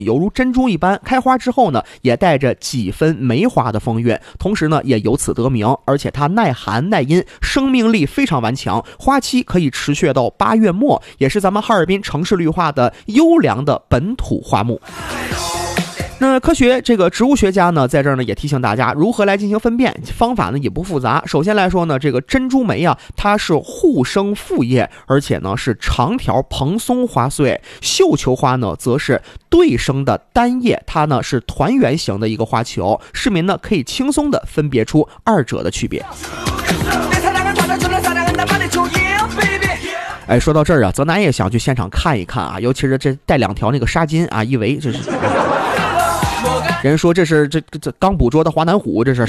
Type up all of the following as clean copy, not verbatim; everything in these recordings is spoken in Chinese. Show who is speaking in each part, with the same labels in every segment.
Speaker 1: 犹如珍珠一般，开花之后呢，也带着几分梅花的风韵，同时呢，也由此得名。而且它耐寒耐阴，生命力非常顽强，花期可以持续到8月末，也是咱们哈尔滨城市绿化的优良的本土花木。那这个植物学家呢，在这儿呢也提醒大家如何来进行分辨，方法呢也不复杂。首先来说呢，这个珍珠梅啊，它是互生复叶，而且呢是长条蓬松花穗；绣球花呢，则是对生的单叶，它呢是团圆形的一个花球。市民呢可以轻松的分别出二者的区别。说到这儿啊，泽南也想去现场看一看啊，尤其是这带2条那个纱巾啊，一围这是。人说这是这刚捕捉的华南虎，这是。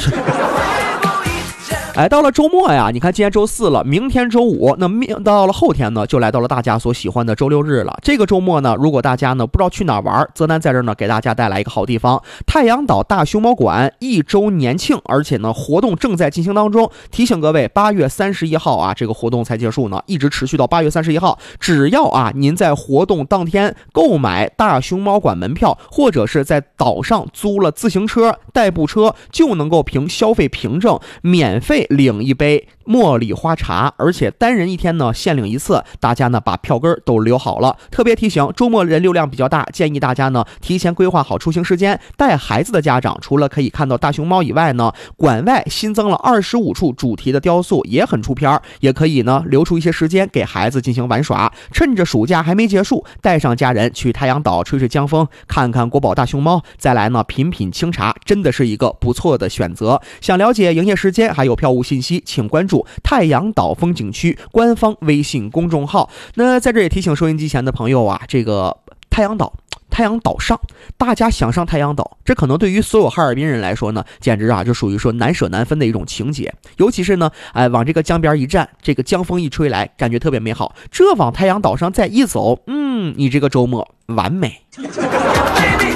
Speaker 1: 到了周末呀，你看今天周4了，明天周5，那到了后天呢，就来到了大家所喜欢的周6日了。这个周末呢，如果大家呢不知道去哪玩，泽南在这儿呢给大家带来一个好地方——太阳岛大熊猫馆1周年庆，而且呢活动正在进行当中。提醒各位，8月31号啊，这个活动才结束呢，一直持续到8月31号。只要啊您在活动当天购买大熊猫馆门票，或者是在岛上租了自行车、代步车，就能够凭消费凭证免费领一杯茉莉花茶，而且单人1天呢限领1次，大家呢把票根都留好了。特别提醒，周末人流量比较大，建议大家呢提前规划好出行时间。带孩子的家长除了可以看到大熊猫以外呢，馆外新增了25处主题的雕塑，也很出片，也可以呢留出一些时间给孩子进行玩耍。趁着暑假还没结束，带上家人去太阳岛吹吹江风，看看国宝大熊猫，再来呢品品清茶，真的是一个不错的选择。想了解营业时间还有票务信息，请关注太阳岛风景区官方微信公众号。那在这也提醒收音机前的朋友啊，这个太阳岛上，大家想上太阳岛，这可能对于所有哈尔滨人来说呢，简直啊就属于说难舍难分的一种情节。尤其是呢，往这个江边一站，这个江风一吹来，感觉特别美好。这往太阳岛上再一走，你这个周末完美。